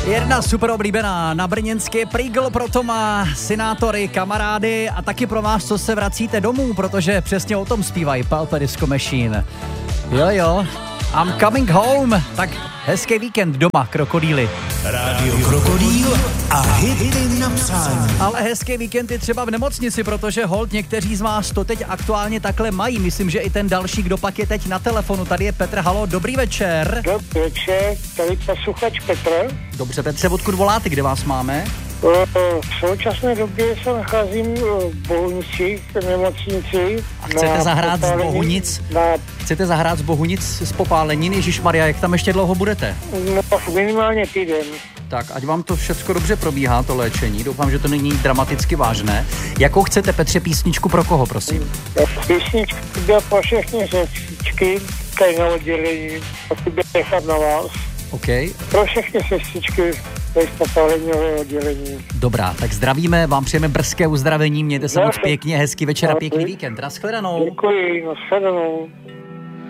Jedna super oblíbená na brněnské Prýgl pro Toma, synátory, kamarády a taky pro vás, co se vracíte domů, protože přesně o tom zpívají Pulp Disco Machine. Jo, I'm coming home. Tak hezký víkend doma, krokodýly. Rádio Krokodýl a hity na přání. Ale hezký víkend je třeba v nemocnici, protože holt někteří z vás to teď aktuálně takhle mají. Myslím, že i ten další, kdo pak je teď na telefonu. Tady je Petr, halo, dobrý večer. Dobrý večer, tady posluchač Petr. Dobře, Petře, odkud voláte, kde vás máme? V současné době se nacházím v Bohunicích, v nemocnici. A chcete zahrát z Bohunic z popálenin? Ježišmarja, jak tam ještě dlouho budete? No, minimálně týden. Tak, ať vám to všecko dobře probíhá, to léčení. Doufám, že to není dramaticky vážné. Jakou chcete, Petře, písničku pro koho, prosím? Písnička byla pro všechny sestřičky, tady na oddělení. To bude nechat na vás. OK. Pro všechny sestřičky, tady z popáleního oddělení. Dobrá, tak zdravíme, vám přejeme brzké uzdravení, mějte se moc pěkně, hezký večer a pěkný víkend. Nashledanou. Děkuji, nashledanou.